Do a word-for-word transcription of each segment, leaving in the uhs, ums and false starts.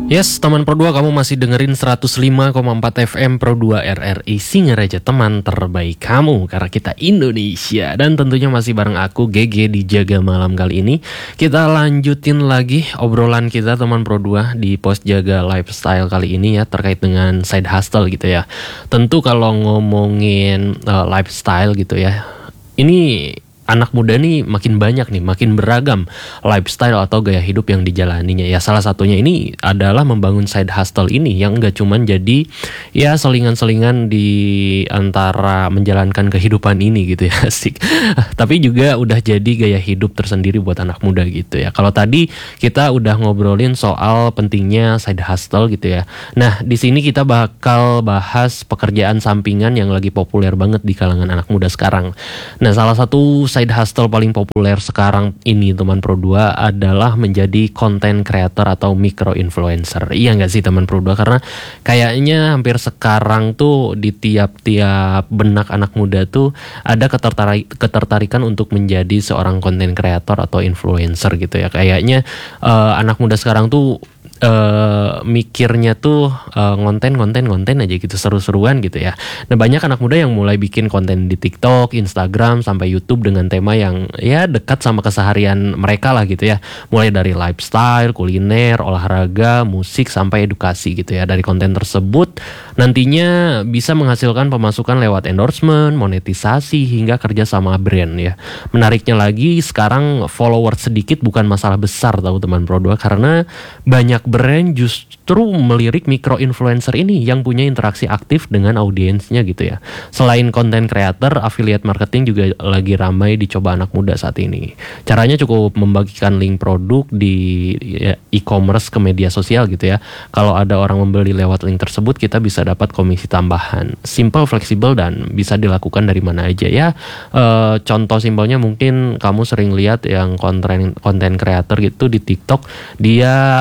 Yes, teman Pro dua, kamu masih dengerin seratus lima koma empat F M Pro dua R R I Singaraja, teman terbaik kamu karena kita Indonesia. Dan tentunya masih bareng aku G G di Jaga Malam kali ini. Kita lanjutin lagi obrolan kita teman Pro dua di Pos Jaga Lifestyle kali ini ya, terkait dengan side hustle gitu ya. Tentu kalau ngomongin uh, lifestyle gitu ya, ini anak muda nih makin banyak nih, makin beragam lifestyle atau gaya hidup yang dijalaninya. Ya salah satunya ini adalah membangun side hustle ini yang gak cuman jadi ya selingan-selingan di antara menjalankan kehidupan ini gitu ya, asik. Tapi juga udah jadi gaya hidup tersendiri buat anak muda gitu ya. Kalau tadi kita udah ngobrolin soal pentingnya side hustle gitu ya. Nah di sini kita bakal bahas pekerjaan sampingan yang lagi populer banget di kalangan anak muda sekarang. Nah salah satu side hustle paling populer sekarang ini teman Pro dua adalah menjadi content creator atau micro influencer. Iya gak sih teman Pro dua? Karena kayaknya hampir sekarang tuh di tiap-tiap benak anak muda tuh ada ketertarik, ketertarikan untuk menjadi seorang content creator atau influencer gitu ya. Kayaknya uh, anak muda sekarang tuh Uh, mikirnya tuh uh, konten konten konten aja gitu, seru-seruan gitu ya. Nah banyak anak muda yang mulai bikin konten di TikTok, Instagram, sampai YouTube dengan tema yang ya dekat sama keseharian mereka lah gitu ya. Mulai dari lifestyle, kuliner, olahraga, musik, sampai edukasi gitu ya. Dari konten tersebut nantinya bisa menghasilkan pemasukan lewat endorsement, monetisasi, hingga kerja sama brand ya. Menariknya lagi sekarang follower sedikit bukan masalah besar tahu teman Pro dua, karena banyak brand justru melirik micro influencer ini yang punya interaksi aktif dengan audiensnya gitu ya. Selain content creator, affiliate marketing juga lagi ramai dicoba anak muda saat ini. Caranya cukup membagikan link produk di ya, e-commerce ke media sosial gitu ya. Kalau ada orang membeli lewat link tersebut, kita bisa dapat komisi tambahan. Simple, fleksibel, dan bisa dilakukan dari mana aja ya. E, contoh simpelnya mungkin kamu sering lihat yang konten konten creator gitu di TikTok, dia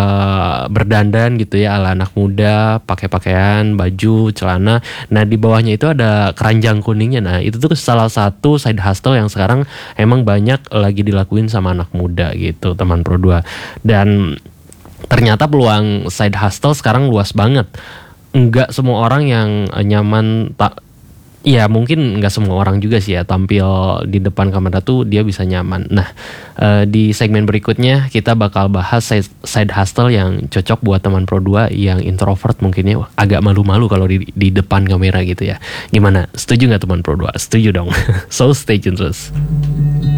Uh, berdandan gitu ya ala anak muda, pakai pakaian, baju, celana. Nah di bawahnya itu ada keranjang kuningnya. Nah itu tuh salah satu side hustle yang sekarang emang banyak lagi dilakuin sama anak muda gitu teman Pro dua. Dan ternyata peluang side hustle sekarang luas banget. Enggak semua orang yang nyaman tak. Ya mungkin nggak semua orang juga sih ya tampil di depan kamera tuh dia bisa nyaman. Nah uh, di segmen berikutnya kita bakal bahas side hustle yang cocok buat teman Pro dua yang introvert, mungkin ya agak malu-malu kalau di, di depan kamera gitu ya. Gimana? Setuju nggak teman Pro dua? Setuju dong. So stay tune terus.